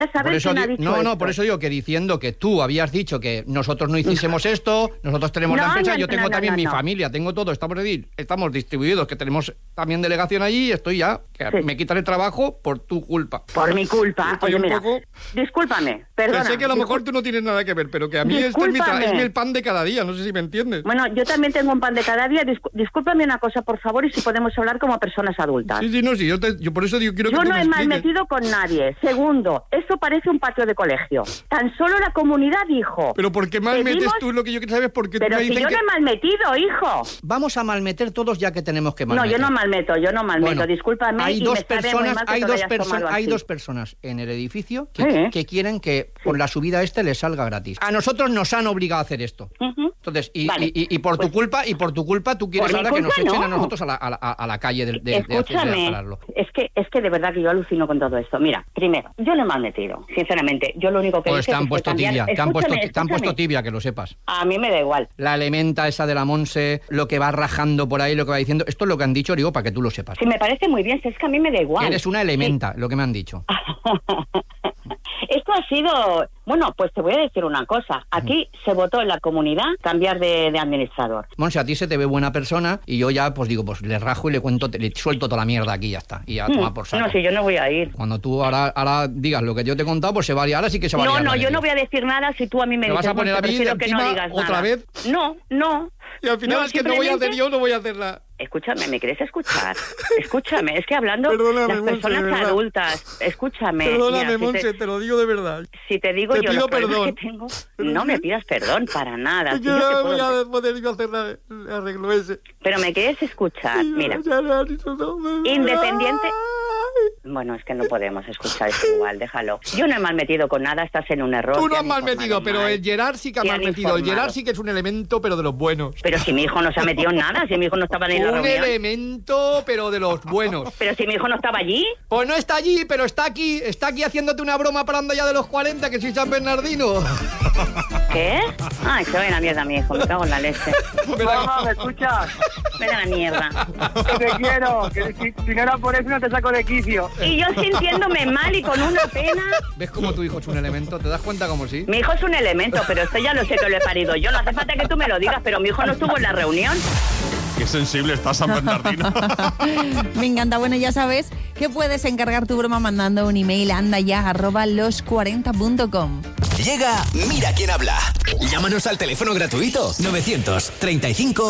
Por eso por eso digo que diciendo que tú habías dicho que nosotros no hiciésemos esto, nosotros tenemos la empresa, yo tengo también mi familia, tengo todo, estamos distribuidos, que tenemos también delegación allí y estoy ya, que me quitan el trabajo por tu culpa. Por mi culpa. Oye, mira, discúlpame, perdona. Sé que a lo mejor tú no tienes nada que ver, pero que a mí es el pan de cada día, no sé si me entiendes. Bueno, yo también tengo un pan de cada día, discúlpame una cosa, por favor, y si podemos hablar como personas adultas. Sí, yo por eso digo, quiero que yo tú no me he expliques. malmetido con nadie. Segundo, esto parece un patio de colegio. Tan solo la comunidad dijo... Pero ¿por qué malmetes tú? Lo que yo quiero saber es por qué tú me dices Pero si yo no he malmetido, hijo. Vamos a malmeter todos ya que tenemos que malmeter. No, yo no malmeto, bueno, discúlpame. Hay dos personas en el edificio que quieren que por la subida les salga gratis. A nosotros nos han obligado a hacer esto. Entonces, por tu culpa, tú quieres ahora que nos echen a nosotros a la calle de Escúchame, es que de verdad que yo alucino con todo esto. Mira, primero, yo no me he malmetido, sinceramente. Yo lo único que te han puesto tibia, te han puesto tibia, que lo sepas. A mí me da igual. La elementa esa de la Monse, lo que va rajando por ahí, lo que va diciendo, esto es lo que han dicho, digo, para que tú lo sepas. Sí, me parece muy bien, es que a mí me da igual. Eres una elementa, lo que me han dicho. Esto ha sido... Bueno, pues te voy a decir una cosa. Aquí se votó en la comunidad cambiar de administrador. Monse, a ti se te ve buena persona y yo ya, pues digo, pues le rajo y le suelto toda la mierda aquí y ya está. Y ya toma por saco. No, si yo no voy a ir. Cuando tú ahora digas lo que yo te he contado, pues se va a liar. Ahora sí que se va a liar. No, yo no voy a decir nada si tú a mí me dices... ¿Me vas a poner a mí que no digas otra nada. vez? No. Y al final es que no voy a hacer yo, no voy a hacer nada. Escúchame, ¿me quieres escuchar? Escúchame, es que hablando Perdóname, las personas Monse, adultas, escúchame. Perdóname, Monse, te lo digo de verdad. Si te digo te yo pido los perdón. Que tengo, no me pidas perdón para nada. Yo no voy a poder hacer el arreglo ese. Pero me quieres escuchar, mira. Independiente... Bueno, es que no podemos escuchar esto igual, déjalo. Yo no he malmetido con nada, estás en un error. Tú no has malmetido, pero el Gerard sí que ha malmetido. El Gerard sí que es un elemento, pero de los buenos. Pero si mi hijo no se ha metido en nada, si mi hijo no estaba en la reunión. Un elemento, pero de los buenos. Pero si mi hijo no estaba allí. Pues no está allí, pero está aquí haciéndote una broma parando ya de los 40, que soy San Bernardino. ¿Qué? Ay, se va a la mierda mi hijo, me cago en la leche. Mamá, ¿me escuchas? Vete a la mierda. Que te quiero, que si no era por eso no te saco de quicio. Y yo sintiéndome mal y con una pena. ¿Ves cómo tu hijo es un elemento? ¿Te das cuenta como sí? Mi hijo es un elemento, pero esto ya lo sé que lo he parido yo. No hace falta que tú me lo digas, pero mi hijo no estuvo en la reunión. Qué sensible está San Bernardino. Me encanta. Bueno, ya sabes que puedes encargar tu broma mandando un email a andaya@los40.com. Llega Mira quién habla. Llámanos al teléfono gratuito 935